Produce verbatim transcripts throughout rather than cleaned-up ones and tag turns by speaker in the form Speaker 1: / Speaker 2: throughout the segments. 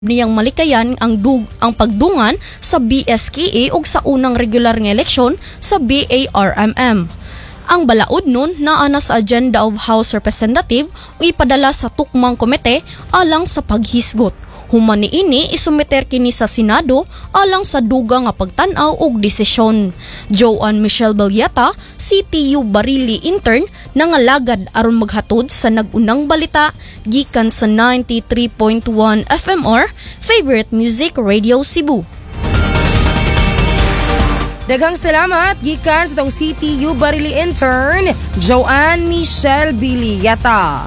Speaker 1: niyang malikayan ang dug ang pagdungan sa B S K A ug sa unang regular nga eleksyon sa B A R M M. Ang balaod nun naa na sa agenda of House Representative o ipadala sa tukmang komite alang sa paghisgot. Human niini isumiter kini sa Senado alang sa duga nga pagtan-aw og desisyon. Joanne Michelle Balyata, C T U Barili intern, nangalagad aron maghatod sa nagunang balita gikan sa ninety-three point one F M R Favorite Music Radio Cebu.
Speaker 2: Daghang salamat gikan sa tong C T U Barili intern, Joanne Michelle Balyata.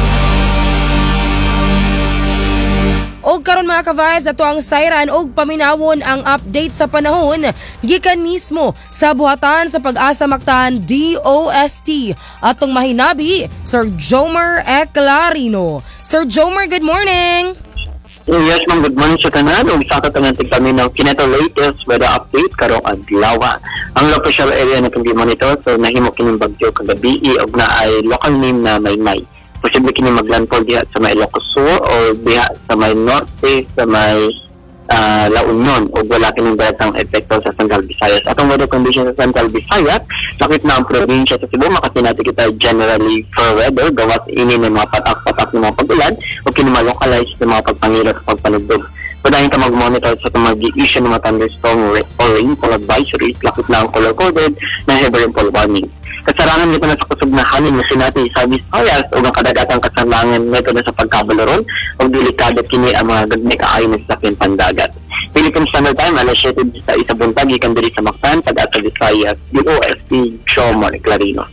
Speaker 2: Og karon mga ka-vibes, ato ang sayran og paminawon ang update sa panahon gikan mismo sa buhatan sa Pag-asa Mactan D O S T atong mahinabi Sir Jomer Eclarino. Sir Jomer, good morning.
Speaker 3: Yes, ma'am. Good morning sa tanan. Ug sa katangan kami ng kinato latest weather update karong adlaw. Ang local area na itong monitor so nahimo kining bagyo kagabi og na ay local name na Maymay. Posible kini maglandfall diha sa may Ilocos Sur o diha sa may norte sa may uh, La Union o wala kining batang epekto sa Central Visayas. Atong weather condition sa Central Visayas, sakit na ang probinsya sa Cebu, makasinati kita generally for weather, gawas ini ng mga patak-patak ng mga pag-ulan o kini malocalize ng mga pagpangilot sa pagpanugdog. Pwede ka mag-monitor sa mag-i-issue ng mga thunderstorm or rainfall advisories, lakit na ang color-coded na heavy rainfall warning. Kasarangan nito na sa kusog na halin na sinati sa Visayas o ang kadagatang kasarangan nito na sa pagkabalaron o delikado kini ang mga gagmay kaayon na sa pandagat. Philippine Standard Time, alas siyete sa isa buntag, ikan diri sa Mactan, Pag-asa Visayas, D O S T, Jomer Eclarino.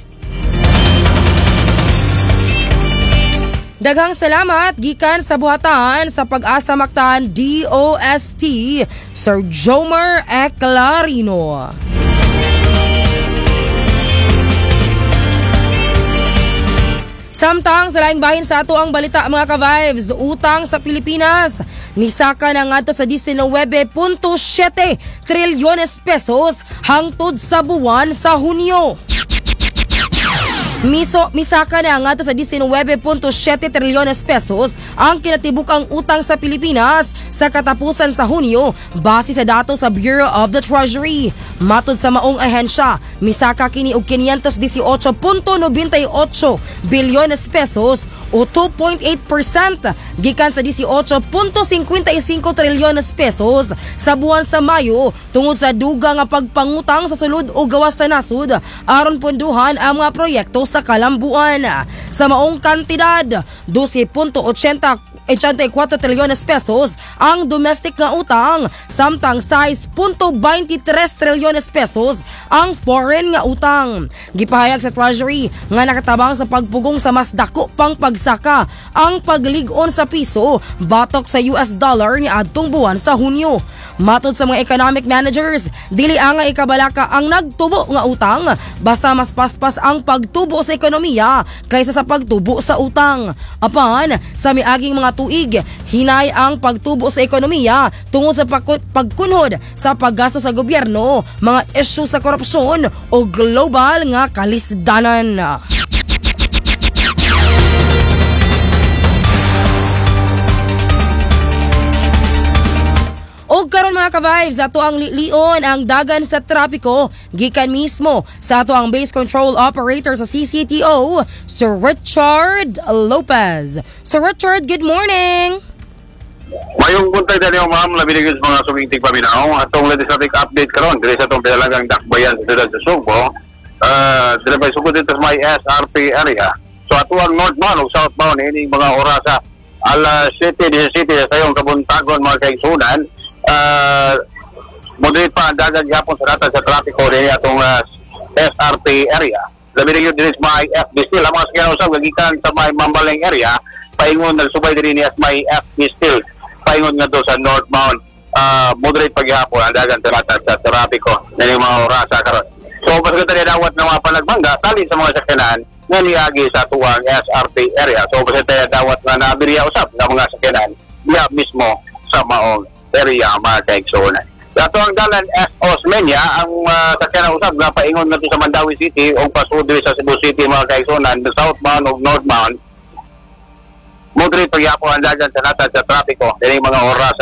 Speaker 2: Daghang salamat gikan sa buhatan sa Pag-asa Mactan D O S T, Sir Jomer Eclarino. Samtang sa laing bahin sa ato ang balita mga ka-vibes, utang sa Pilipinas misaka na ngadto sa nineteen point seven trilyones pesos hangtod sa buwan sa Hunyo. Miso, misaka na ngadto sa nineteen point seven trilyones pesos ang kinatibukang utang sa Pilipinas sa katapusan sa Hunyo base sa datos sa Bureau of the Treasury. Matod sa maong ahensya, misaka kini og five hundred eighteen point nine eight bilyones pesos o two point eight percent gikan sa eighteen point five five trilyones pesos sa buwan sa Mayo tungod sa duga nga pagpangutang sa sulod o gawas sa nasud aron punduhan ang mga proyekto sa kalambuan. Sa maong kantidad, twelve point eighty-four trilyones pesos ang domestic nga utang, samtang six point twenty-three trilyones pesos ang foreign nga utang. Gipahayag sa Treasury nga nakatabang sa pagpugong sa mas dako pang pagsaka ang paglig-on sa piso batok sa U S dollar ni adtong buwan sa Hunyo. Matod sa mga economic managers, dili nga ikabalaka ang nagtubo nga utang basta mas paspas ang pagtubo sa ekonomiya kaysa sa pagtubo sa utang. Apan sa miaging mga tuig, hinay ang pagtubo sa ekonomiya tungod sa pagkunhod sa paggasto sa gobyerno, mga issue sa korupsyon o global nga kalisdanan. Og karon mga ka-vibes, ato ang lion ang dagan sa trapiko gikan mismo sa ato ang base control operator sa C C T O, Sir Richard Lopez. Sir Richard, good morning.
Speaker 4: Mayong buntag dali ang ma'am, labi sa mga sumintig paminaw. Atong legislative update karon diri sa atong pinalagang dakbayan sa siyudad sa Subo. Uh, dili ba sugod dito sa may S R P area. So ato ang northbound ug southbound ini mga orasa alas siyete disisite sa yung kabuntagon mga kaigsunan. Uh, moderate pa ang dagan yapon sa data sa trapiko rin atong uh, S R P area. Labi rin yun din sa may F B still. Ang mga sakyan usap, gagikan sa may Mambaleng area, paingon nagsubay din ni as may F B still. Paingon nga doon sa northbound. Uh, moderate paghihapon ang dagan sa data sa trapiko na yung mga orasa karon. So, basta tayo dawat ng mga palagbangga, tali sa mga sakyanan na niagi sa tuwang S R P area. So, basta tayo dawat na nabiriya usap ng mga sakyanan diya mismo sa maong area mga kaigsunan. Dato ang dalan S. Osmeña ang uh, sakyan usab na paingon nato sa Mandawi City o pasudre sa Cebu City mga kaigsunan, the southbound o northbound. Moderate pagyapo ang dagan sa natad sa trapiko. Dili mga oras